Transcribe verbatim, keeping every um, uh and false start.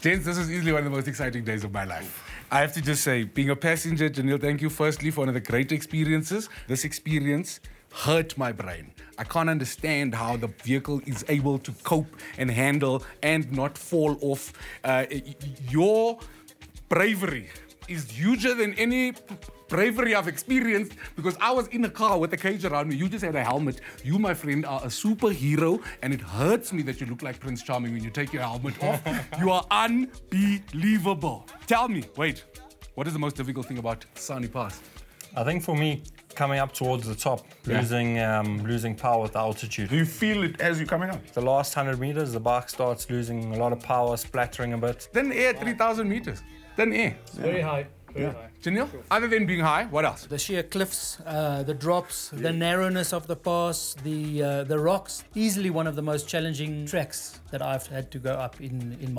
Gents, this is easily one of the most exciting days of my life. I have to just say, being a passenger, Janelle, thank you firstly for one of the great experiences. This experience hurt my brain. I can't understand how the vehicle is able to cope and handle and not fall off. Uh, your bravery is huger than any bravery I've experienced, because I was in a car with a cage around me. You just had a helmet. You, my friend, are a superhero, and it hurts me that you look like Prince Charming when you take your helmet off. You are unbelievable. Tell me, wait, what is the most difficult thing about Sani Pass? I think for me, coming up towards the top, Yeah. losing um, losing power with the altitude. Do you feel it as you're coming up? The last one hundred meters, the bike starts losing a lot of power, splattering a bit. Then air, three thousand meters. Then air. Very high. Very high. Janelle, other than being high, what else? The sheer cliffs, uh, the drops, the narrowness of the pass, the uh, the rocks. Easily one of the most challenging tracks that I've had to go up in, in my